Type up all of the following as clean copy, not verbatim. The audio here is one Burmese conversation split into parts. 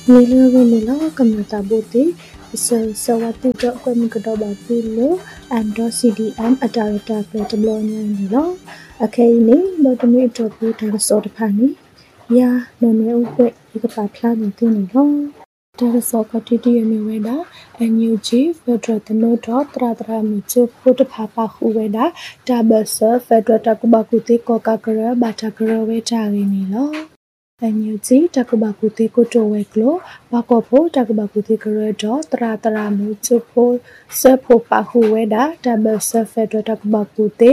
Nilo kamata bote sawati to kwamikado pulo and CDM adarata petablonya nilo akaini lotumi to puta sort pani ya nome upe ikapapla nilo Tarasokati Weda and UG Federal Noto Tratra Mitsu Puta Papa Huweda Tabasa Federal Takubakute Kokakura Batakura Wetarinilo and UG Takubakute Koto Weklo Pakopo Takubakute Kuredo Tratra Mitsu Sepo Pahuweda Tabasa Federal Takubakute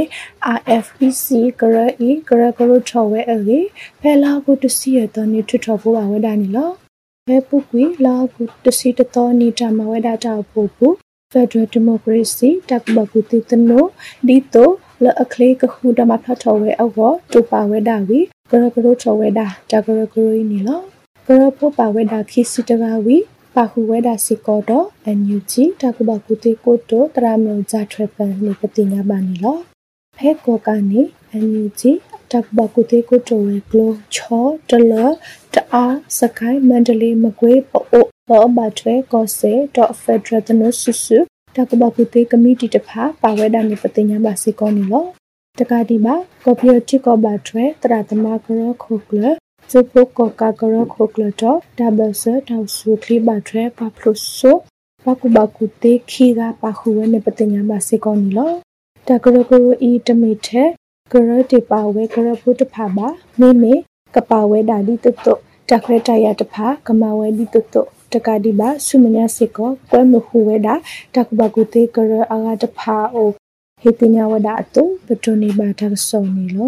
RFPC Kura E Kura Kuru Chowe Eri Pela Kutu Siatoni to Topu Awedanilo Pepukwi la kutasito ni tamaweda ta popu Federal Democracy takbakuti teno dito la akle kahuda mapatawe awo tupaweda wi karakaro chaweda takarakaro inilo karapo paweda kisitagawi pahuweda sikodo NUG takbakuti koto tramno zatrepa ni patinya banilo Peko kani NUG takbakuti koto weklo cho tala ta sakai mandali magwe po batwe kose to federal tano susu takabakute committee tapa paweda ni patinya basikoni lo takadiba kopyoti ko batwe tratama kara khokla supo koka kara khokla to tabasa tausukli batwe papluso pakubakute khiga pahuwe ni patinya basikoni lo takarakuru I tamite kara tipawe kara putapaba meme kapawe dadi tuto takreta yatapa kamawe di tuto takadiba sumanya seko kwamuhuweda takbagute kara agatapa o hitinya wada ato petoni batar sonilo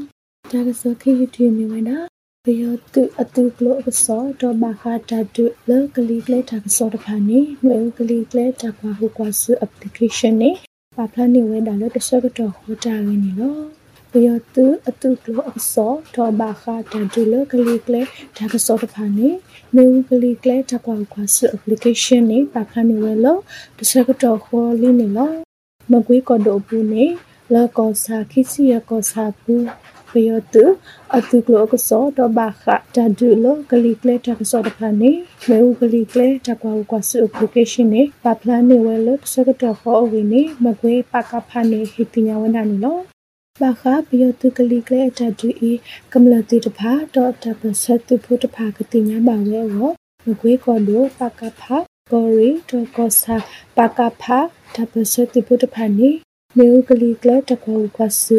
takasoki yutimi weda Piyotu atuklo so to baka tatu le kaligle takso tapani no kaligle takwahu kwasu application ni paplani weda le tasakato hotari ni lo Piyotu atuklo so to baka tatu le kaligle takso tapani no kaligle takwahu kwasu application ni paplani welo tasakato holi ni lo magwi kodo pune le kosa kisi ya kosa pu Piyotu atuklo so to baka tadulo kaligle takso tapani no kaligle takwahu kwasu application ni paplani welo tasakato holi magwe pakapane hitinya wanani lo Baka Piyotu kaligle tadu I kamlati tapa to tapasatu putapa katinya bawe wo magwe kodo pakapa gori to kosa pakapa tapasatu putapani no kaligle takwahu kwasu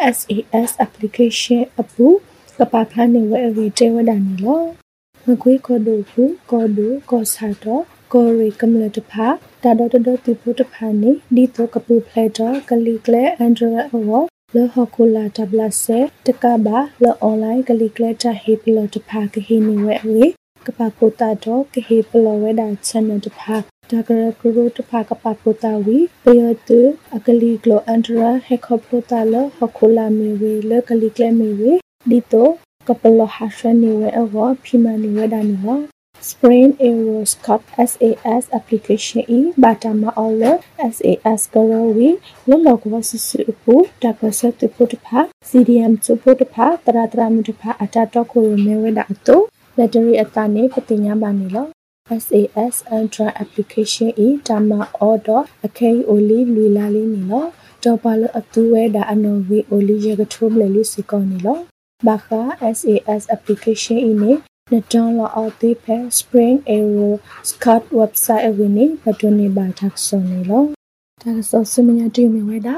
SAS application apu kapaplani we wadani lo magwe kodo pu kodo kosato Kori kamlatapa tado tiputapani dito kapu pleto kaligle andra awo le hokula tablase takaba le online kaligle tahiplo tapa kahini we kapapota do kahiplo weda chana tapa takara kuru tapa kapapota wi Piyotu akaliglo andra hekoplota le hokula mewe le kaligle mewe dito kapalo hashani we awo pimani wedani lo Spring Aeroscope SAS application I batama all SAS Garawi Lologwa Susu Tapasa to Putapa CDM to Putapa Tratramutapa Atato Kurumeweda Ato Lettery Atane Patinya Banilo SAS Ultra application I Tama Order Akai Oli Lulali Nilo Topalo Atuweda Anovi Oli Jagatum Leli Sikonilo Baka SAS application ini Natala Altipe Spring Aero Scott website winning Patoni by Taxonilo. Taxo Sumia Jimmy Weda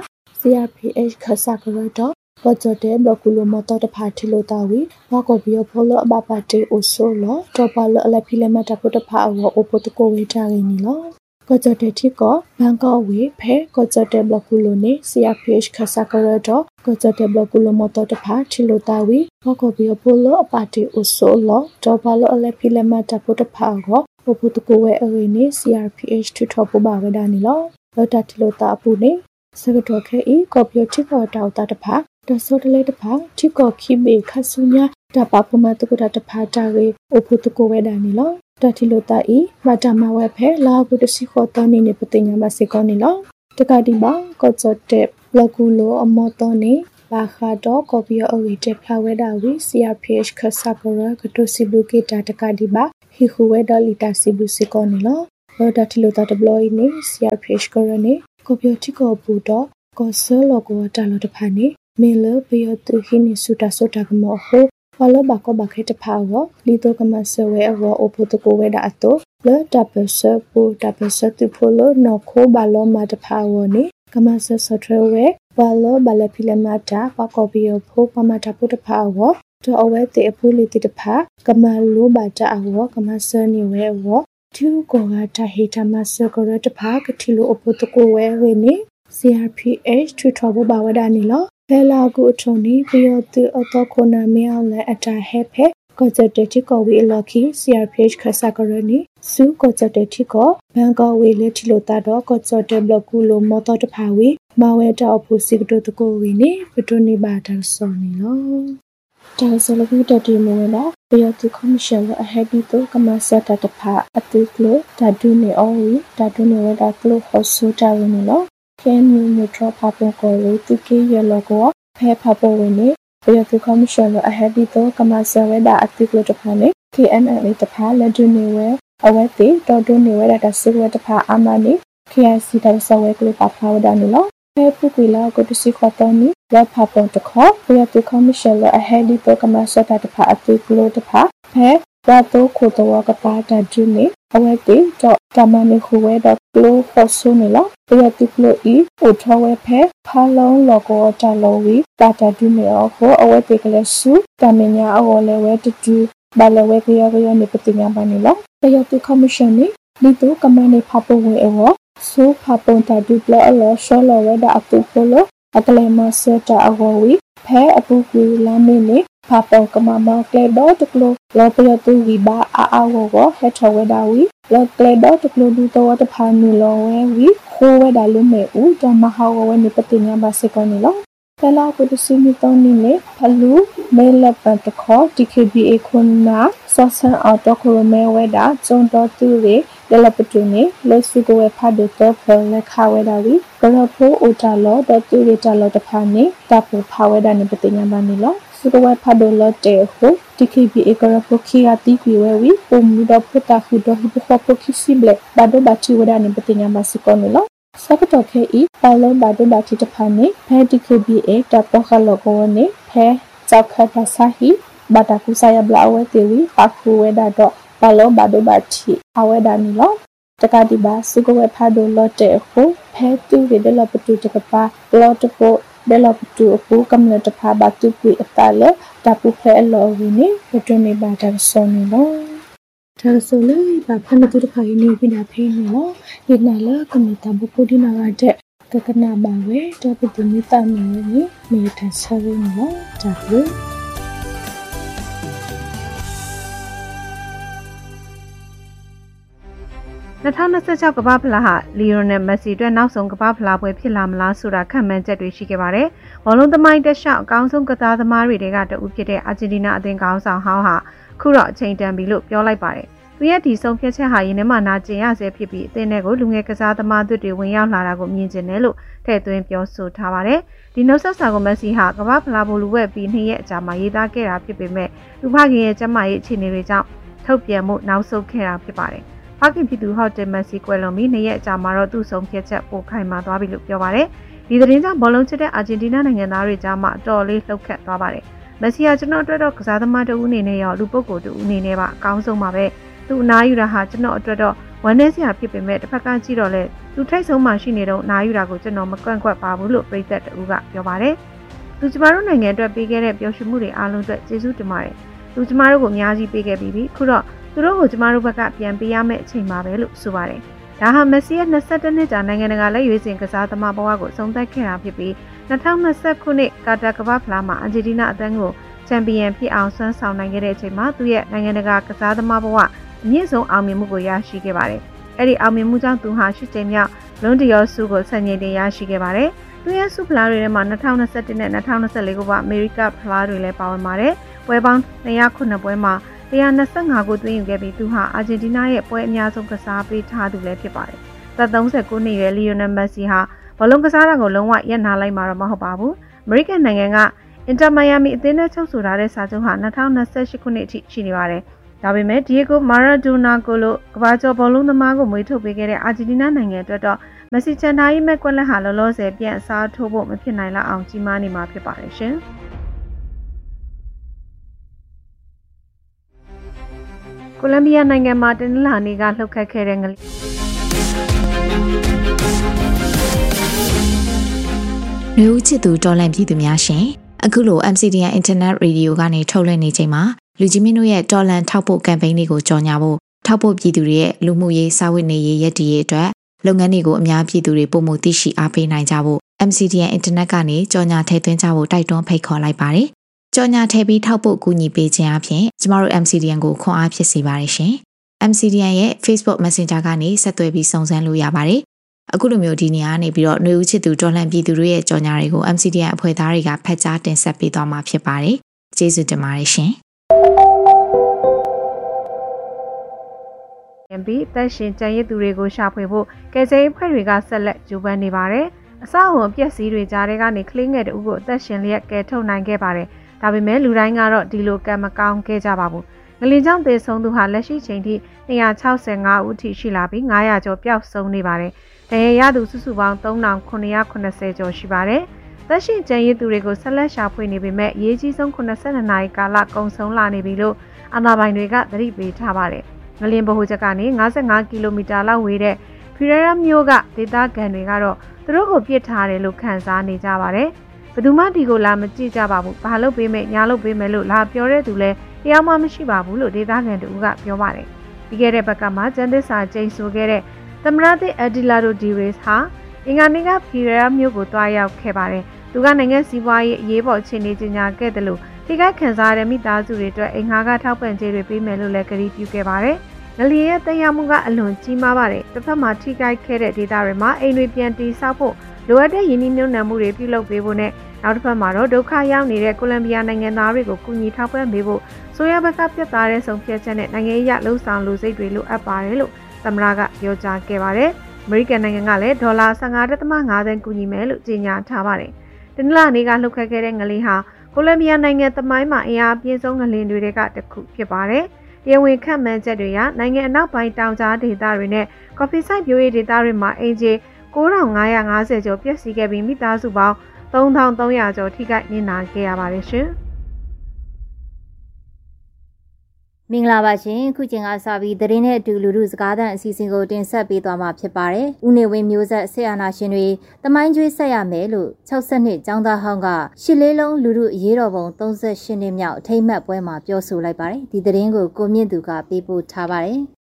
CRPH Kasakarato Kotote Bakulo Moto the Party Lotawi Wakobio Polo Abapate Usolo Topalo Lapilamata Pota Power Opotoko Wetarinilo. Kotote Tiko Banka We Pe Kotote Bakulone CRPH Kasakarato Kotote Bakulo Moto the Party Lotawi Wakobio Polo Abate Usolo Topalo Lapilamata Pota Power Opotoko Werini CRPH to Topo Bawadanilo Lotatilota Pune Sagatoke E Copio Tico Tauta the Park the Sotale the Park Tico Kibe Kasunya Tapapumatukuta the Patare Opotoko Wedanilo Tatilota I Matama Wepe La Budusihotoni Niputinya Masikonilo Takadiba Kotsote Lagulo Amotoni Bahado Kopio Orite Plawedawi CRPH Kasakura Katusibuki Tatakadiba ဟီဟူဝဲဒေါ်လီတာစီဘူးစီကောနီလောလောတာတီလိုတာဒဘလိုင်းနေစီယာဖေ့ရှ်ကောရနေကိုပြတီကိုပူတော့ကောဆလောကိုတာလောတဖာနေမေလပယတူဟိနီဆူတာဆိုတာကမောဟိုဝလဘကောဘခဲတဖာဝလီတိုကမဆဝဲအဝအိုပိုတကိုဝဲတာအတိုလောတာပစပူတာပစတူဖိုလောနော်ခိုဘလောမတဖာဝနေကမဆဆထဝဲဘလောဘလဖီလမတာပကောပီယဖိုပမတာပုတဖာဝတော့အဝဲတေအဖူလီတိတဖာကမလိုဘာတာအဝကမဆနီဝဲဝသူကိုကတဟိတမဆကရတဖာကတိလိုအပုတကိုဝဲဝနေ CRPH ထထဘဘာဝဒနီလောဘဲလာကူအထုံနီပယောတူအတော့ခုနာမေအောင်လဲအတာဟဲဖဲကောဂျက်တတိကောဝီလော်ခီ CRPH ခဆာကရနီစုကောဂျက်တတိကောဘန်ကောဝီလေတီလိုတာတော့ကောဂျက်တဘလကူလိုမော်တော်တဖာဝီမဝဲတောက်ဖို့စီကတိုတကိုဝီနေပတွနေပါတဆောနီလောဒါဆိုလကူတတိမဝဲလာပယောတူကော်မရှင်အဟက်ဒီတိုကမဆတ်တဖာအတူကလိုဓာတုနေအော်ဝီဓာတုနေဝဲတာကလိုဟောဆူတာဝီနီလောခဲမြူမြူထရဖပုံကိုလေတူကေရလောကောဖဲဖပုံဝင်နေပယောတူကော်မရှင်အဟက်ဒီတိုကမဆဝဲတာအတူကလိုတဖာနေ KNL တဖာလက်ဒူနေဝဲအဝဲတီတော်ဒူနေဝဲတာစစ်ဝဲတဖာအမနီ KIC တာဆဝဲကလိုပါဖာဝဒနီလောဖဲပုကွေလာကိုတစီခေါ်တော်နီလက်ဖပုံတခေါ်ပယောတူကော်မရှင်အဟက်ဒီတိုကမဆတာတဖာအတူကလိုတဖာဖဲရတိုခိုတော်ကပါတာဒူနေအဝဲတီတော့ကမနီခုဝဲတော့ကလိုဖော်ဆုနေလောပယောတူကလိုဤအိုထဝဲဖဲဖာလုံးလောကောတလောဝီတာတာဒူနေအောဟိုအဝဲတီကလေးစုတမညာအောလဲဝဲတူဘာလဝဲကရနေပတိညာပါနေလောပယောတူကော်မရှင်နီဒီတိုကမနီဖပဝဲအောဆူဖပုံတာဒူပလောအလောရှောလောဝဲတာအပူဖိုလိုအကလေမဆတာအဝဝီဖဲအပူကူလာမင်းနေဖပုံကမမကလေတော့တကလိုလောပယောတူဝီဘာအာဝဟဲထဝဲတာဝီလောကလေတော့တကလိုဒူတော့တဖာနီလောဝဲဝီခိုးဝဲတာလုံးမဲဦးတမဟာဝဲနေပတိညာပါစကောနီလောဖလာကိုတစီမီတောင်းနေလေဖလူမဲလက်ပန်တခေါ် DKBA ခွန်နာဆော့ဆန်အော်တိုကိုမဲဝဲတာကျုံတော်သူတွေလပတူနေလက်စုကိုဝဲဖတ်တော့ဖလက်ခဝဲတာဝီကလဖိုအိုတာလောတော်သူတွေတလောတဖာနေတပ်ဖဖဝဲတာနေပတိညာပါနေလောစုကိုဝဲဖတ်တော့လောတေဟို DKBA ကလဖိုခီယာတီပီဝဲဝီပုံမူတော့ဖတာခုတော့ဟိပခပခိစီဘလက်ဘာဒိုဘာချီဝဲတာနေပတိညာပါစကောနေလောစကတော့ခဲဤပါလုံးဘာဒိုဘာချီတဖာနေဖဲ DKBA တပ်ပခလောကောနေဖဲကြောက်ခတ်ဆာဟီဘာတာကူဆာယဘလာဝဲတေဝီအခုဝဲတာတော့ပါလုံးဘာဒိုဘာချီအဝဲတာနီလောတကတိပါစုကဝဲဖာဒိုလော့တဲ့ဟုဖဲတူရဒလပတူတကပါလော့တဖို့ဒလပတူအခုကမ္လတဖာဘတူကွေအတာလေတပူဖဲလောဝီနေပတွနေပါတာဆောနေလောဒါဆိုလေဘာဖန်တူတခါရင်းနေပြတာဖေးနေလောဒီနာလာကမတာဘပုဒီနာရတဲ့ကကနာပါဝဲတပတူမီတာမီနေမေတဆရင်းလောဒါလို့ 2026ကမ္ဘာဖလားဟာလီယိုနယ်မက်ဆီအတွက်နောက်ဆုံးကမ္ဘာဖလားပွဲဖြစ်လာမလားဆိုတာခန့်မှန်းချက်တွေရှိခဲ့ပါတယ်။ဘောလုံးသမိုင်းတက်လျှောက်အကောင်းဆုံးကစားသမားတွေကတဦးဖြစ်တဲ့အာဂျင်တီးနားအသင်းကောင်းဆောင်ဟောင်းဟာခုတော့အချိန်တန်ပြီလို့ပြောလိုက်ပါတယ်။သူရဲ့ဒီဆုံးဖြတ်ချက်ဟာရင်းနှီးမှနာကျင်ရဆဲဖြစ်ပြီးအသင်းထဲကိုလူငယ်ကစားသမားတွေဝင်ရောက်လာတာကိုမြင်ကျင်တယ်လို့ထည့်သွင်းပြောဆိုထားပါတယ်။ဒီနှုတ်ဆက်စာကိုမက်ဆီဟာကမ္ဘာဖလားဘိုလ်လူဝက်ပြီး2ရက်အကြာမှာရေးသားခဲ့တာဖြစ်ပေမဲ့သူဖခင်ရဲ့ကျန်းမာရေးအခြေအနေတွေကြောင့်ထုတ်ပြန်မှုနောက်ဆုတ်ခဲ့တာဖြစ်ပါတယ်။ဖခင်ဖြစ်သူဟော့တယ်မက်ဆီကွယ်လွန်ပြီး2ရက်အကြာမှာတော့သူ့ဆုံးဖြတ်ချက်ပိုခိုင်မာသွားပြီလို့ပြောပါတယ်။ဒီသတင်းကြောင့်ဘောလုံးချစ်တဲ့အာဂျင်တီးနားနိုင်ငံသားတွေကြားမှာအတော်လေးလှုပ်ခတ်သွားပါတယ်။မက်ဆီဟာကျွန်တော်အတွက်တော့ကစားသမားတဦးအနေနဲ့ရောလူပုဂ္ဂိုလ်တဦးအနေနဲ့ပါအကောင်းဆုံးပါပဲ။သူအနားယူတာဟာကျွန်တော်အတွက်တော့ဝမ်းနည်းစရာဖြစ်ပေမဲ့တစ်ဖက်ကကြည့်တော့လေသူထိတ်ဆုံးမှရှိနေတော့အနားယူတာကိုကျွန်တော်မကွန့်ကွက်ပါဘူးလို့ပြည်သက်တဦးကပြောပါတယ်။သူကျမတို့နိုင်ငံအတွက်ပေးခဲ့တဲ့ပျော်ရွှင်မှုတွေအားလုံးအတွက်ကျေးဇူးတင်ပါတယ်။သူကျမတို့ကိုအများကြီးပေးခဲ့ပြီးပြီ။ခုတော့သူတို့ကိုကျမတို့ဘက်ကပြန်ပေးရမယ့်အချိန်ပါပဲလို့ဆိုပါတယ်။ဒါဟာမက်ဆီရဲ့22နှစ်ကြာနိုင်ငံတကာလက်ရွေးစင်ကစားသမားဘဝကိုဆုံးသက်ခဲ့တာဖြစ်ပြီး2020ခုနှစ်ကာတာကမ္ဘာဖလားမှာအာဂျင်တီးနားအသင်းကိုချန်ပီယံဖြစ်အောင်ဆွမ်းဆောင်နိုင်ခဲ့တဲ့အချိန်မှာသူရဲ့နိုင်ငံတကာကစားသမားဘဝအမြင့်ဆုံးအောင်မြင်မှုကိုရရှိခဲ့ပါတယ်။အဲ့ဒီအောင်မြင်မှုကြောင့်သူဟာ8ကြိမ်မြောက်လွန်ဒီယောဆုကိုဆန်ကျင်တင်ရရှိခဲ့ပါတယ်။သူရဲ့ဆုဖလားတွေထဲမှာ2021နဲ့2024ခုကအမေရိကဖလားတွေလည်းပါဝင်ပါတယ်။ပွဲပေါင်း209ပွဲမှာ125ကိုသွင်းယူခဲ့ပြီးသူဟာအာဂျင်တီးနားရဲ့ပွဲအများဆုံးကစားပေးထားသူလည်းဖြစ်ပါတယ်။သက်39နှစ်ရွယ်လီယိုနယ်မက်ဆီဟာဘောလုံးကစားတာကိုလုံးဝရပ်နားလိုက်မှာတော့မဟုတ်ပါဘူး။အမေရိကန်နိုင်ငံကအင်တာမိုင်ယာမီအသင်းနဲ့ချုပ်ဆိုထားတဲ့စာချုပ်ဟာ2028ခုနှစ်အထိရှိနေပါတယ်။ဒါပေမဲ့ဒီယိုဂိုမာရာဒိုနာကိုလိုကမ္ဘာကျော်ဘောလုံးသမားကိုမွေးထုတ်ပေးခဲ့တဲ့အာဂျင်တီးနားနိုင်ငံအတွက်တော့မက်ဆီချန်တာရဲ့မဲ့ကွက်လက်ဟာလောလောဆယ်ပြန်အစားထိုးဖို့မဖြစ်နိုင်လောက်အောင်ကြီးမားနေမှာဖြစ်ပါတယ်ရှင်ကိုလံဘီယာနိုင်ငံမှာတနင်္လာနေ့ကလှုပ်ခတ်ခဲ့တဲ့ငလျင်မျိုးချစ်သူတော်လန့်ပြည်သူများရှင်အခုလို MCDN Internet Radio ကနေထုတ်လွှင့်နေချိန်မှာလူကြီးမင်းတို့ရဲ့တော်လန့်ထောက်ပို့ကမ်ပိန်းတွေကိုကြော်ညာဖို့ထောက်ပို့ပြည်သူတွေရဲ့လူမှုရေးစာဝတ်နေရေးရည်တည်ရေးအတွက်လုပ်ငန်းတွေကိုအများပြည်သူတွေပုံမှုသိရှိအားပေးနိုင်ကြဖို့ MCDN Internet ကနေကြော်ညာထည့်သွင်းကြဖို့တိုက်တွန်းဖိတ်ခေါ်လိုက်ပါတယ်။ကြော်ညာထည့်ပြီးထောက်ပို့ကူညီပေးခြင်းအပြင်ကျမတို့ MCDN ကိုခွန်အားဖြစ်စေပါတယ်ရှင်။ MCDN ရဲ့ Facebook Messenger ကနေဆက်သွယ်ပြီးစုံစမ်းလို့ရပါတယ်။အခုလိုမျိုးဒီနေရာနေပြီးတော့ຫນွေဦးချစ်သူတော်လှန်ပြည်သူတွေရဲ့ကြော်ညာတွေကို MCDN အဖွဲ့သားတွေကဖတ်ကြားတင်ဆက်ပေးသွားမှာဖြစ်ပါတယ်။ကျေးဇူးတင်ပါတယ်ရှင်။ပြီးတက်ရှင်ကြံရည်သူတွေကိုရှာဖွေဖို့ကယ်ဆယ်ရေးဖွဲ့တွေကဆက်လက်ကြိုးပမ်းနေပါတယ်။အဆောက်အုံအပျက်စီးတွေကြားထဲကနေကလေးငယ်တဦးကိုအသက်ရှင်လျက်ကယ်ထုတ်နိုင်ခဲ့ပါတယ်။ဒါပေမဲ့လူတိုင်းကတော့ဒီလိုကံမကောင်းခဲ့ကြပါဘူး။ငလျင်ကြောင့်သေဆုံးသူဟာလက်ရှိချိန်ထိ265ဦးထိရှိလာပြီး900ကျော်ပျောက်ဆုံးနေပါတယ်။ဒဏ်ရာရသူစုစုပေါင်း3980ကျော်ရှိပါတယ်။သက်ရှင်ကြံရည်သူတွေကိုဆက်လက်ရှာဖွေနေပေမဲ့အရေးကြီးဆုံး82နာရီကာလကုန်ဆုံးလာနေပြီလို့အာဏာပိုင်တွေကသတိပေးထားပါတယ်။ငလျင်ဗဟိုချက်ကနေ55ကီလိုမီတာလောက်ဝေးတဲ့ဖီရရာမြို့ကဒေသခံတွေကတော့သူတို့ကိုပြစ်ထားတယ်လို့ခန့်စားနေကြပါတယ်။ဘယ်သူမှဒီကိုလာမကြည့်ကြပါဘူး။ဘာလို့ပေးမယ်ညာလို့ပေးမယ်လို့လာပြောတဲ့သူလည်းတရားမှမရှိပါဘူးလို့ဒေသခံတို့ကပြောပါတယ်။ပြီးခဲ့တဲ့ဘက်ကမှကျန်းသစ္စာကျိန်ဆိုခဲ့တဲ့သမရသစ်အဒီလာဒိုဒီရေးစ်ဟာအင်္ဂါနေ့ကဖီရရာမြို့ကိုတွားရောက်ခဲ့ပါတယ်။သူကနိုင်ငံစီးပွားရေးအရေးပေါ်အခြေအနေကြီးညာခဲ့တယ်လို့ထိခိုက်ခံစားရတဲ့မိသားစုတွေအတွက်အိမ်ငှားကထောက်ပံ့ကြေးတွေပေးမယ်လို့လည်းကတိပြုခဲ့ပါတယ်။ငလျင်ရဲ့တရားမှုကအလွန်ကြီးမားပါတယ်။တစ်ဖက်မှာထိခိုက်ခဲ့တဲ့ဒေသတွေမှာအိမ်တွေပြန်တည်ဆောက်ဖို့လိုအပ်တဲ့ရင်းနှီးမြှုပ်နှံမှုတွေပြုလုပ်ပေးဖို့နဲ့နောက်တစ်ဖက်မှာတော့ဒုက္ခရောက်နေတဲ့ကိုလံဘီယာနိုင်ငံသားတွေကိုကူညီထောက်ပံ့ပေးဖို့ဆိုရဘက်ကပြတ်သားတဲ့ဆုံးဖြတ်ချက်နဲ့နိုင်ငံရေးလှုံ့ဆော်လူစိတ်တွေလိုအပ်ပါတယ်လို့သမ္မတကပြောကြားခဲ့ပါတယ်။အမေရိကန်နိုင်ငံကလည်းဒေါ်လာ15.5 သန်းကူညီမယ်လို့ကြေညာထားပါတယ်။တနင်္လာနေ့ကလှုပ်ခတ်ခဲ့တဲ့ငလျင်ဟာကိုလံဘီယာနိုင်ငံသမိုင်းမှာအင်အားပြင်းဆုံးငလျင်တွေကတစ်ခုဖြစ်ပါတယ်။တရားဝင်ခန့်မှန်းချက်တွေရနိုင်ငံအနောက်ပိုင်းတောင်ကြားဒေသတွေနဲ့ကော်ဖီစိုက်ပျိုးရေးဒေသတွေမှာအင်ဂျီ9550ကျော်ပျက်စီးခဲ့ပြီးမိသားစုပေါင်း3300ကျော်ထိခိုက်နစ်နာခဲ့ရပါတယ်ရှင်။မင်္ဂလာပါရှင်ခုချိန်ကစပြီးသတင်းနဲ့အတူလူထုစကားသံအစီအစဉ်ကိုတင်ဆက်ပေးသွားမှာဖြစ်ပါတယ်။ဦးနေဝင်းမျိုးဆက်ဆရာနာရှင်တွေတမိုင်းကျွေးဆက်ရမယ်လို့60နှစ်ကျောင်းသားဟောင်းကရှစ်လေးလုံးလူထုအရေးတော်ပုံ38နှစ်မြောက်အထိမ်းအမှတ်ပွဲမှာပြောဆိုလိုက်ပါတယ်။ဒီသတင်းကိုကိုမြင့်သူကပေးပို့ထားပါတယ်။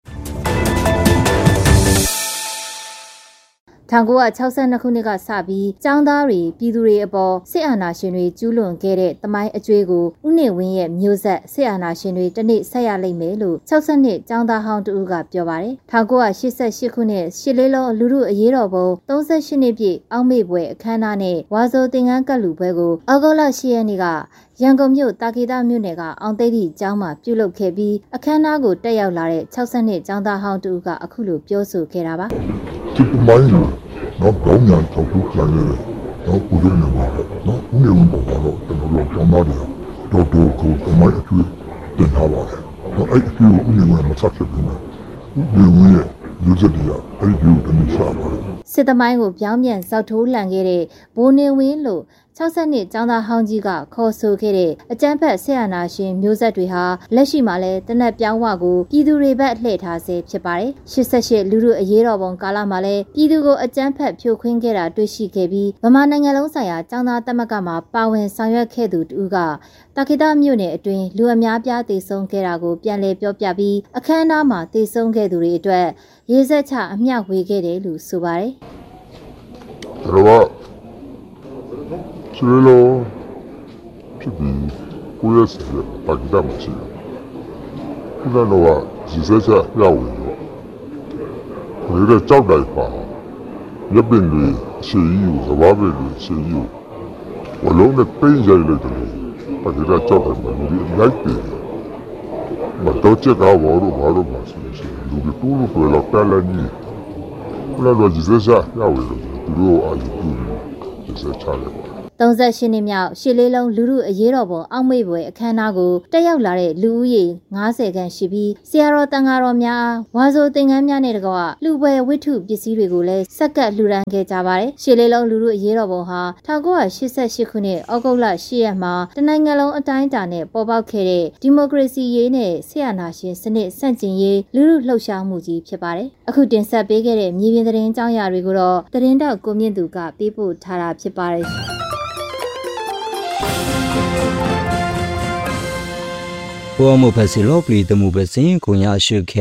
1962ခုနှစ်ကစပြီးကျောင်းသားတွေပြည်သူတွေအပေါ်စစ်အာဏာရှင်တွေကျူးလွန်ခဲ့တဲ့တမိုင်းအကျွေးကိုဦးနေဝင်းရဲ့မျိုးဆက်စစ်အာဏာရှင်တွေတနေ့ဆက်ရလိမ့်မယ်လို့60နှစ်ကျောင်းသားဟောင်းတူကပြောပါတယ်1988ခုနှစ်ရှစ်လေးလုံးလူထုအရေးတော်ပုံ38နှစ်ပြည့်အောက်မေ့ပွဲအခမ်းအနားနဲ့ဝါဆိုသင်္ကန်းကပ်လူပွဲကိုဩဂုတ်လ10ရက်နေ့ကရန်ကုန်မြို့တာကေတမြို့နယ်ကအောင်သိတိကျောင်းမှာပြုလုပ်ခဲ့ပြီးအခမ်းအနားကိုတက်ရောက်လာတဲ့60နှစ်ကျောင်းသားဟောင်းတူကအခုလိုပြောဆိုခဲ့တာပါဒီမိုင်းနော်ဘောင်းညာထောက်ထုတ်လိုက်ရတယ်နော်ကိုရနေမှာနော်ဦးနေဝင်ပေါ်တော့ကျွန်တော်တို့ကျောင်းသားတွေတော့ကိုဒီမိုင်းအကျွေးတင်ထားပါတယ်နော်အဲ့ဒီဦးနေဝင်မဆက်ဖြစ်ဘူးဦးနေဝင်ရဲ့လူစတဲ့အဲ့ဒီကိုတင်စားပါတယ်စစ်သမိုင်းကိုပြောင်းပြန်ဇောက်ထိုးလှန်ခဲ့တဲ့ဘိုးနေဝင်းလို့60နှစ်ကျောင်းသားဟောင်းကြီးကခေါ်ဆိုခဲ့တဲ့အကြမ်းဖက်ဆရာနာရှင်မျိုးဆက်တွေဟာလက်ရှိမှာလည်းတနက်ပြောင်းဝကိုပြည်သူတွေဘက်လှည့်ထားဆဲဖြစ်ပါတယ်။88လူထုအရေးတော်ပုံကာလမှာလည်းပြည်သူကိုအကြမ်းဖက်ဖြိုခွင်းခဲ့တာတွေ့ရှိခဲ့ပြီးဗမာနိုင်ငံလုံးဆိုင်ရာကျောင်းသားတက်မကမှာပါဝင်ဆောင်ရွက်ခဲ့သူတူကတာခိတမြို့နယ်အတွင်းလူအများပြားတည်ဆုံခဲ့တာကိုပြန်လည်ပြောပြပြီးအခမ်းအနားမှာတည်ဆုံခဲ့သူတွေအတွက်ရေးဆက်ချအမျှဝေခဲ့တယ်လို့ဆိုပါတယ်။ဆွေလို့ဖြစ်ပြီးကိုရစီပါကတာမရှိဘူး။ဒါတော့ဒီစက်ချရောက်ဝင်တော့ကြောက်တိုင်းပါရပင်တွေရှေးယူသဘာဝတွေရှေးယူဝလုံးနဲ့ပိန်ရိုက်လိုက်တယ်ပါကတာကြောက်တယ်မလို့လိုက်တယ်မတော့ချက်ကောဘာလို့မရှိလူတွေတူလို့ပြောတော့တလည်းကြီးဘယ်လိုဒီစက်ချရောက်ဝင်တော့သူတို့အာရုံပြုဒီစက်ချတယ် 38နှစ်မြောက်ရှစ်လေးလုံးလူထုအရေးတော်ပုံအောက်မေ့ပွဲအခမ်းအနားကိုတက်ရောက်လာတဲ့လူဦးရေ90ခန့်ရှိပြီးဆရာတော်တန်ဃာတော်များဝါဆိုသင်္ကန်းများနဲ့တကွလူပွဲဝတ္ထုပစ္စည်းတွေကိုလည်းစက္ကပ်လှူဒါန်းခဲ့ကြပါတယ်။ရှစ်လေးလုံးလူထုအရေးတော်ပုံဟာ1988ခုနှစ်ဩဂုတ်လ10ရက်မှာတနိုင်ငံလုံးအတိုင်းအတာနဲ့ပေါ်ပေါက်ခဲ့တဲ့ဒီမိုကရေစီရေးနဲ့ဆရာနာရှင်စနစ်ဆန့်ကျင်ရေးလူထုလှုပ်ရှားမှုကြီးဖြစ်ပါတယ်။အခုတင်ဆက်ပေးခဲ့တဲ့မြေပြင်သတင်းကြောင်းရာတွေကိုတော့သတင်းတောက်ကိုမြင့်သူကပေးပို့ထားတာဖြစ်ပါတယ်။ဘောမဖက်စီလောပလီတမှုပစင်ကိုညာရှုခဲ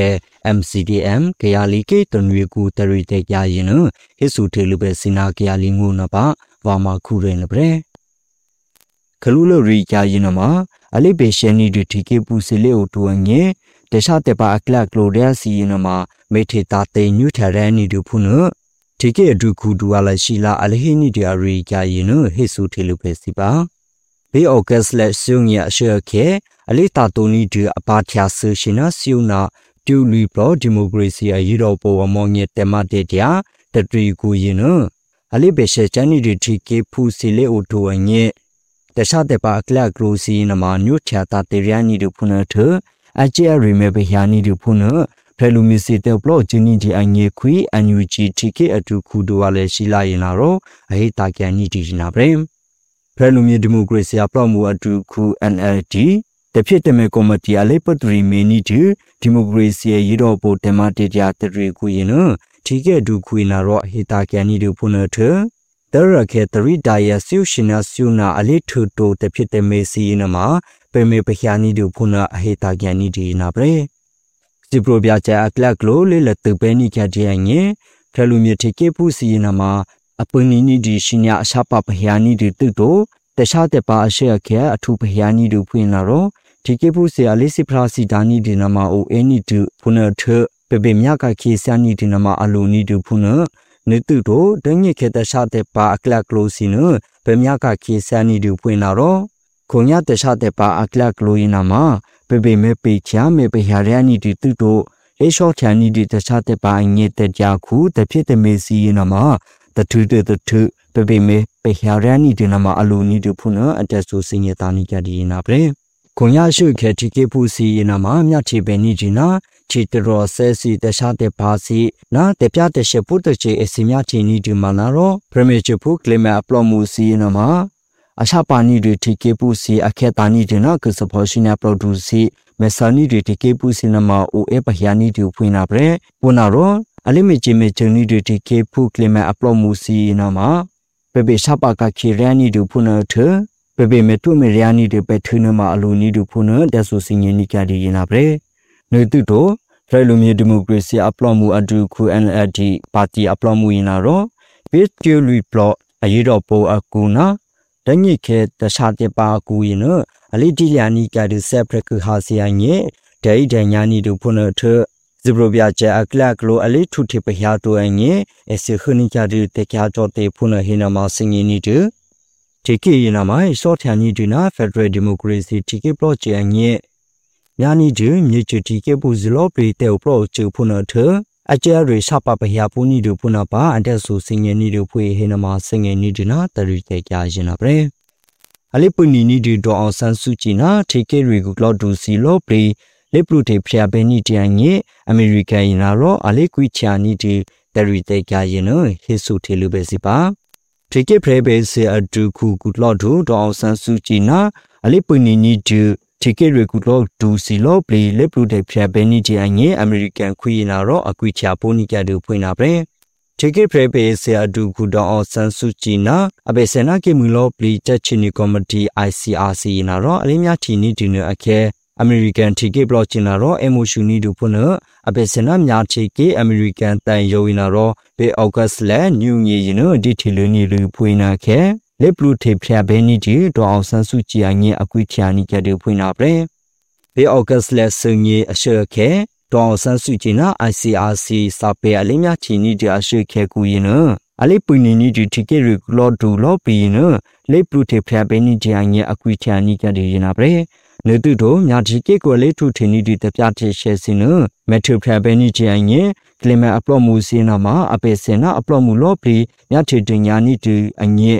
MCDM ကရလီကေတနွေကူတရီတေကြရင်နဟိစုထေလူပဲစနာကရလီငုနပါဝါမခုရဲနပရေခလူလရီကြရင်နမအလိပေရှနီဒတီကေပူစီလေအိုတူအငေတခြားတပါအကလကလိုရစီရင်နမမေထေတာတေညူထရန်နီဒူဖုနတီကေဒူခုဒူအလရှိလာအလဟိနီဒီအရီကြရင်နဟိစုထေလူပဲစီပါဘေအော့ဂတ်လက်ဆုငရရှေခေအလိတာတိုနီဒီအပါချာဆရှင်နာဆီယနာဒူလီပလိုဒီမိုကရေစီအရေးတော်ပေါ်မောင်ငယ်တမတေတရာတတရီကိုရင်နအလိဘေရှေချန်နီဒီတီကေဖူစီလေအိုတိုအငေတခြားတပါကလကရိုစီနမညွတ်ချာတာတေရယာနီဒူဖုနထအကျဲရီမေဘယာနီဒူဖုနဖဲလူမီစီတေပလိုဂျီနီဒီအငေခွီအန်ယူဂျီတီကေအတူခုဒိုဝါလေရှိလာရင်လာရောအဟိတာကန်နီဒီနာပရေဖဲလူမီဒီမိုကရေစီအပလော့မှုအတူခု NLD တဖြစ်တမဲကော်မတီအလေးပထရီမီနီဒီမိုကရေစီရေတော်ပေါ်တမတေကြတရီကူရင်တီကေဒူခွေနာရောဟိတာကန်နီဒူဖုနထတရခေတရီဒါယဆူရှင်နာဆူနာအလေးထူတိုတဖြစ်တမဲစီနမှာပေမေပခ ्या နီဒူဖုနအဟိတာကန်နီဒီနာပရေစီပရိုပြချာအကလကလိုလေလတပဲနီကြတဲ့ငေဖလူမြေတီကေပူစီနမှာအပနီနီဒီရှင်ညာအရှာပပခ ्या နီဒီတုတိုတခြားတပါအရှေခေအထူပခ ्या နီဒူဖွင့်လာတော့ဒီကေပူစီအလေးစီဖရာစီဒါနီဒီနမှာအိုအနီတူဖုနထပေပေမြကခေဆာနီဒီနမှာအလိုနီဒူဖုနနေတူတော့ဒငိခေတခြားတပါအကလကလိုစီနပေမြကခေဆာနီဒူဖွင့်လာတော့ခုံရတခြားတပါအကလကလိုရင်နမှာပေပေမေပေချာမေပခ ्या ရနီဒီတူတော့လေရှော့ချာနီဒီတခြားတပါငေတကြခုတဖြစ်တမေစီနမှာတထူတထူပေပေမေပခ ्या ရနီဒီနမှာအလိုနီဒူဖုနအတက်ဆူစင်ရတာနီကြဒီနာပရေခွန်ရရှုခေတီကေပူစီယနာမမြတ်ချေပဲနီဂျီနာချီတရောဆဲစီတခြားတဲ့ပါစီနာတပြတဲ့ရှပုတချေအစီမြချီနီဒီမနာရောပရမေချဖုကလမအပလော့မှုစီယနာမအရှာပါနီဒီတီကေပူစီအခေတာနီဒီနာကစဖောရှိနာပရိုဒူစီမေဆာနီဒီတီကေပူစီနမအိုအေပဟယာနီဒီဖွင့်နာပရေပူနာရောအလိမေချေမေချနီဒီတီကေဖုကလမအပလော့မှုစီနာမပေပေရှာပါကခေရနီဒီဖုနာထပေပေမေတုမေရယာနီတွေပဲထွနမအလိုနီဒူဖုနဒဆူစင်ယနီကဒီယနာပရေနေတုတိုဖရလူမီဒီမိုကရေစီအပလော့မှုအဒူခု NLD ပါတီအပလော့မှုရင်လာတော့ဘေးကျူလီပလော့အရေးတော်ပေါ်အကူနာတညိခေတခြားတဲ့ပါကူရင်အလီတီလျာနီကဒီဆက်ဖရကဟာစီယငေဒိုင်ဒညာနီဒူဖုနထဇဘရဘယာချအကလကလိုအလီထုထေပဟယာတိုအငေအစခနိကဒီတေကျာတော့တေဖုနဟိနမစင်ယနီတူတီကေယနာမိုင်စောထန်နီဒီနာဖက်ဒရယ်ဒီမိုကရေစီတီကေပလော့ချေငေညာနီဒီမြေချတီကေပူဇလောပရီတေပလော့ချေဖုနာထအကျဲရီရှပပဟယာပူနီဒူဖုနာပါအတက်ဆူစင်ငေနီဒူဖွေဟေနမစင်ငေနီဒီနာတရီတေကြရင်နာပရေအလိပူနီနီဒီဒေါအောင်ဆန်းစုကြည်နာတီကေရီကူကလော့ဒူစီလောပရီလေပလူတေဖျာဘဲနီတန်ငေအမေရိကန်ရင်နာရောအလိကွီချာနီဒီတရီတေကြရင်နဟေဆုထေလူပဲစီပါတီကေဖရဘေစီအဒူခုကူလော့ဒူဒေါအောင်ဆန်းစုကြည်နာအလိပူနီနီဒီတီကေရီကူလော့ဒူစီလောပလီလေပလူတေဖျာဘဲနီတန်ငေအမေရိကန်ခွေးနာရောအကွီချာပိုနီကဒူဖွင့်နာပရေတီကေဖရဘေစီအဒူခုဒေါအောင်ဆန်းစုကြည်နာအဘေစနာကေမူလောပလီတက်ချီနီကော်မတီ ICRC နာရောအလိမြချီနီဒီနအခဲအမေရိကန်တီကေဘလော့ချင်နာရောအမိုရှူနီဒူဖုနအဘေစနာမြာတီကေအမေရိကန်တန်ယိုဝီနာရောဘေအော့ဂတ်စ်လဲညူငီရင်ဒီတီလူနီလူဖွေနာခဲလေပလူထေဖျာဘဲနီဒီဒေါအောင်ဆန်းစုကြည်အငင်းအကွီချာနီကဒူဖွေနာပရေဘေအော့ဂတ်စ်လဲစငီအရှေခဲဒေါအောင်ဆန်းစုကြည်နာ ICRC စာပေအလေးမြချီနီဒီအရှေခဲကူရင်အလေးပူနီနီဒီတီကေရီလော့ဒူလော့ပီနလေပလူထေဖျာဘဲနီဒီအငင်းအကွီချာနီကဒူရင်နာပရေနေတုတို့မြာတီကေကိုလေးထုထင်းနီဒီတပြတဲ့ရှဲစင်းမက်ထရဖဘဲနီချီအငေကလီမအပလော့မှုစင်းနာမှာအပေစင်နာအပလော့မှုလော့ပလီမြာတီတင်ညာနီတူအငေ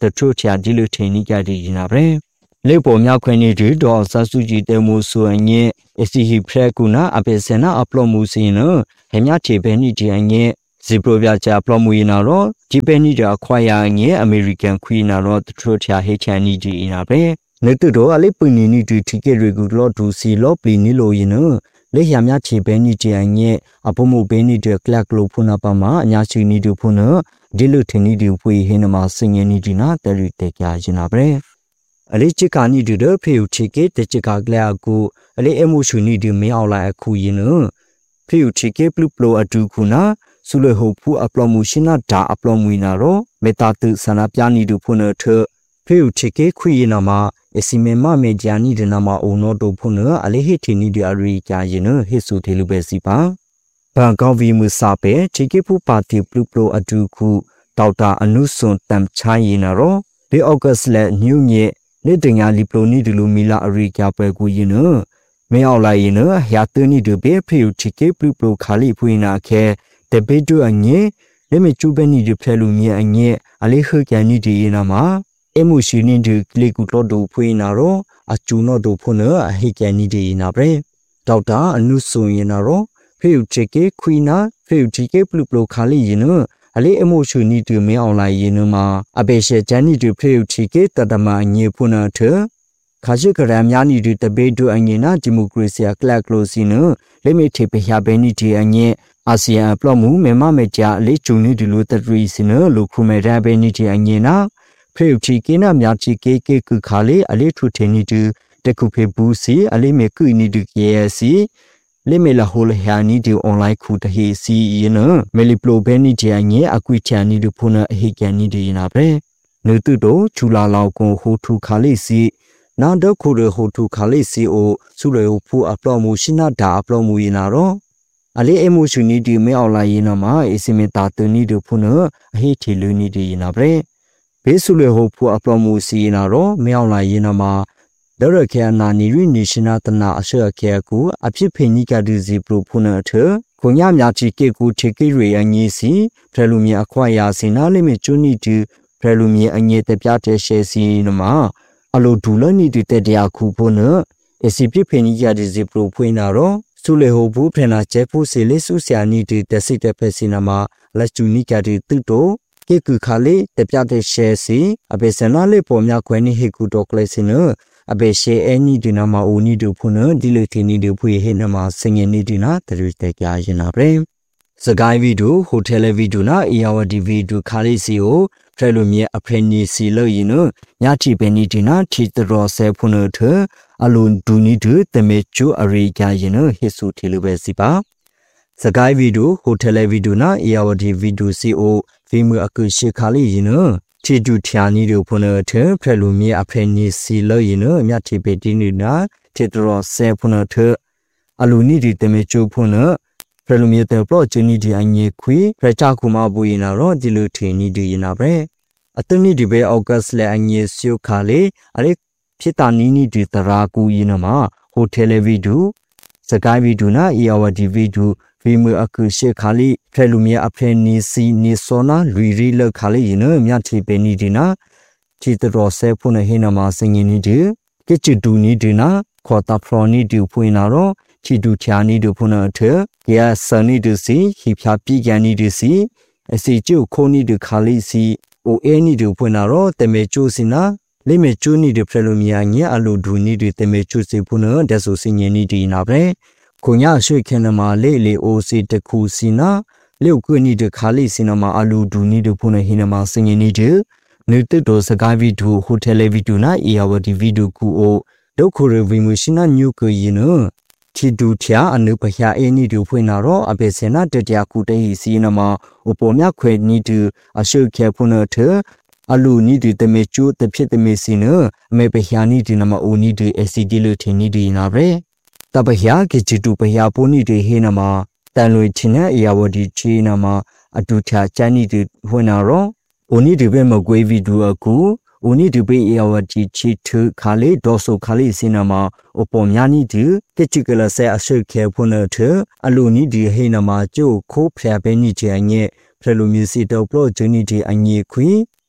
တချို့ချာဒီလိုထင်းနေကြတယ်နာပဲလေပေါ်မြောက်ခွင့်နေတူတော့ဆဆူကြီးတဲမှုဆိုရင်အစီဟိဖရကူနာအပေစနာအပလော့မှုစင်းနော်ဟမြချေပဲနေဒီအငဲဇီပရိုပြချာပလော့မှုရင်တော့ဒီပဲနေတဲ့အခွာရငဲအမေရိကန်ခွီနာတော့တချို့ချာဟေချန်နေဒီနာပဲနေတူတော့အလေးပွင့်နေတူတီကက်ရီကူလော့ဒူစီလော့ပလီနီလိုရင်နော်လေရမြချေပဲနေဒီအငဲအဖို့မှုပဲနေတဲ့ကလပ်လိုဖုနာပါမှာအညာချီနေတူဖုနာဒီလိုထင်းနေတူဖွေဟင်းနမှာစင်ငနေဒီနာတရီတက်ကြရင်နာပဲအလေးချစ်ကနီတူတဲ့ဖေယူချီကေတချစ်ကကလကိုအလေးအမှုရှူနီတူမင်းအောင်လိုက်အခုရင်နော်ဖေယူချီကေပလူပလိုအတူခုနာဆုလဟုတ်ဖူအပလော့မှုရှင်နာဒါအပလော့မွေနာတော့မေတာတုဆန္ဒပြနီတူဖုန်ထဖေယူချီကေခွေရင်နာမှာအစီမေမမေဂျာနီဒနာမှာအုံတော့တို့ဖုန်အလေးဟိထီနီတူအရီကြာရင်နော်ဟစ်ဆူသေးလူပဲစီပါဘန်ကောက်ဗီမူစာပဲချီကေဖူပါတီပလူပလိုအတူခုဒေါက်တာအနုစွန်တမ်ချိုင်းရင်နာတော့ဒီအော့ဂတ်စ်လက်ညူညေနေတင်ညာလီပလိုနီဒလူမီလာအရိကပွဲကူရင်နော်မင်းအောင်လိုက်ရင်နော်ရာသွနီတူပဲဖေယူချီကေပလူပလိုခါလီဖွေးနာခဲတဘေတူအငဲလက်မကျူပဲနီတူဖဲလူမြေအငဲအလေးခကန်နီဒီနာမှာအမှုရှိနေတူကလီကူတော့တူဖွေးနာတော့အကျူတော့တူဖုန်အဟိကန်နီဒီနာပဲဒေါက်တာအနုစွန်ရင်နာတော့ဖေယူချီကေခွီနာဖေယူချီကေပလူပလိုခါလီရင်နော်အလေးအမှုရှူနီတူမင်းအောင်လိုက်ရင်မှာအပေရှေဂျန်နီတူဖေယူချီကေတတမအငေဖုနာထခါရှိကရမ်ယာနီတူတပေတူအငေနာဒီမိုကရေစီကလပ်ကလိုစီနလက်မေထေပရဘဲနီတီအငေအာဆီယံပလော့မှုမေမမေဂျာအလေးကျူနီတူလိုတရီစီနလိုခုမေရဘဲနီတီအငေနာဖေယူချီကေနာမြာချီကေကေကူခါလေးအလေးထူထေနီတူတခုဖေဘူးစီအလေးမေကူနီတူကေစီလေမေလာဟိုလဟာနီဒီအွန်လိုင်းခုတဟေစီယနမေလီပလိုဘဲနီဒီအငဲအကွိချန်နီဒီဖုန်အဟိကန်နီဒီနာပဲနုတုတိုချူလာလောက်ကိုဟိုထူခါလေးစီနာဒခုရဟိုထူခါလေးစီအိုဆုလေဖူအပလော့မှုရှင်နာဒါအပလော့မှုရင်နာတော့အလေးအမှုရှင်နီဒီမဲအောင်လာရင်နာမှာအစီမေတာတနီဒီဖုန်အဟိထီလူနီဒီနာပဲဘေးဆုလေဟိုဖူအပလော့မှုစီရင်နာတော့မဲအောင်လာရင်နာမှာဒရခဲနာနီရီနေရှင်နာတနာအရှေခဲကူအဖြစ်ဖိနိကဒူစီပရိုဖုန်ထခွန်ရမြချီကေကူထေကေရီအငီစီဖရလူမီအခွာယာစီနာလိမေချူနီတူဖရလူမီအငေတပြတဲ့ရှဲစီနမအလိုဒူလနီတူတဲ့တရားခုဖုန်အစီပြဖိနိကဒူစီပရိုဖွင့်နာတော့ဆုလေဟိုဘူးဖရနာကျဲဖို့စီလေးဆုဆရာနီတူတက်စစ်တဲ့ဖက်စီနမလက်ချူနီကဒူတူတိုကေကူခါလေးတပြတဲ့ရှဲစီအပေစနာလေးပေါ်မြခွဲနီဟေကူတော့ကလေးစနအဘေရှေအနီဒီနာမအိုနီဒူဖုန်ဒီလိုတီနီဒူဖွေဟေနမစငင်နီဒီနာတရီတက်ကြရင်နာပဲစကိုင်းဗီဒိုဟိုတယ်ဗီဒိုနာအီယာဝဒီဗီဒိုခါလီစီကိုဖရလိုမြေအဖရနီစီလို့ရင်နော်ညချီပဲနီဒီနာချီတရောဆဲဖုန်ထအလွန်ဒူနီဒူတမေချူအရိကြရင်နော်ဟစ်ဆူတီလိုပဲစီပါစကိုင်းဗီဒိုဟိုတယ်ဗီဒိုနာအီယာဝဒီဗီဒိုစီအိုဗီမူအကူရှေခါလီရင်နော်ချီဒူထယာနီတို့ဖုန်ထဖရလိုမြေအဖရနီစီလို့ရင်နော်ညချီပဲတီနီနာချီတရောဆဲဖုန်ထအလူနီဒီတမေချူဖုန်ဖရလူမြေတဲ့ပလော့ချီနီဒီအငေခွေဖရချခုမဘူရင်နာတော့ဒီလိုထင်းနီဒီရင်နာပဲအတနီဒီပဲအော့ဂတ်စ်လေအငေဆီယိုခါလေအရိဖြစ်တာနီနီဒီတရာကူရင်နမှာဟိုတယ်ဗီဒိုစကိုင်းဗီဒိုနာအီယာဝဒီဗီဒိုဗီမူအကူရှေခါလီဖရလူမြေအဖရနီစီနီဆိုနာလူရီလောက်ခါလေရင်နမြတ်ချီပဲနီဒီနာချီတရောဆဲဖုန်ဟေနမှာစငင်နီဒီကစ်ချီဒူနီဒီနာခေါ်တာဖရောနီဒီဖွင့်နာတော့ချီဒူချာနီဒူဖုန်ထကေယာဆန်နီဒူစီဟိဖျာပိကန်နီဒူစီအစီကျုခိုနီဒူခါလီစီအိုအေနီဒူဖွင့်နာတော့တမေကျိုစီနာလိမေကျိုနီဒူဖရလိုမီယာငဲအလိုဒူနီဒူတမေကျိုစီဖုန်ဒက်ဆိုစင်ငင်နီဒီနာပဲခွန်ရရွှေခဲနမှာလေလေအိုစီတခုစီနာလေကွနီဒူခါလီစီနာမှာအလိုဒူနီဒူဖုန်ဟိနမှာစင်ငင်နီဒူနုတတိုစကိုင်းဗီဒိုဟိုတယ်ဗီဒိုနာအီယာဝဒီဗီဒိုကူအိုဒုခိုရဗီမူရှင်နာညူကိုရင်နော်ချီဒူချာအနုပယာအနီဒူဖွင့်နာတော့အပေစနာတတရာကူတေးစီနမှာဥပေါ်မြခွေနီဒူအရှုခဲဖုန်ထအလူနီဒူတမေချူတဖြစ်တမေစီနအမေပယာနီဒီနမှာအိုနီဒူအစီဒီလိုထင်းနီဒီနာပဲတပယာကေချီတူပယာပိုနီဒီဟေနမှာတန်လွေချင်းနဲ့အယာဝဒီချီနမှာအတူချာချန်နီဒူဖွင့်နာတော့အိုနီဒူပဲမကွေးဗီဒူအကူဦးနီဒူပေအယာဝတီချီထခါလေဒေါ်ဆိုခါလေစင်နာမှာအပေါ်များနီဒူကချီကလဆဲအဆုခဲဖုန်ထအလူနီဒီဟေနမှာကျိုခိုးဖျာပဲနီချေအငဲဖရလူမျိုးစီတော့ပလော့ဂျူနီဒီအငေခွေ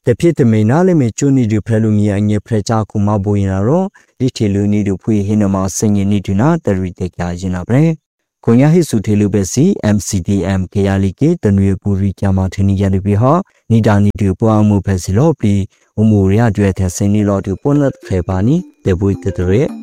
The pit may not limit Juni to prelumi and ye preja kumabo in a row, little need to put hinama singing need to not the retake yajina bre. Konya hisu telubesi, MCDM, Kayaliki, the new Puri Yamatini Yadibiha, Nidani to Puamu Pesilopi, Umuria duet has any law to Ponat Febani, the boy the